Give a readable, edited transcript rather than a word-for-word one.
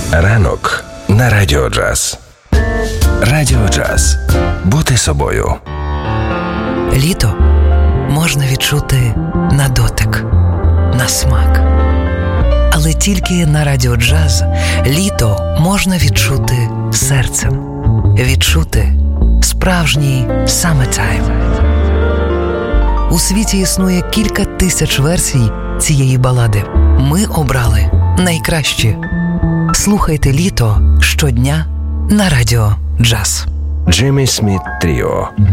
Ранок на Радіо Джаз. Радіо Джаз. Бути собою. Літо можна відчути на дотик, на смак. Але тільки на Радіо Джаз літо можна відчути серцем. Відчути справжній summertime. У світі існує кілька тисяч версій цієї балади. Ми обрали найкращі. Слухайте літо щодня на Радіо Джаз. Джиммі Сміт Тріо.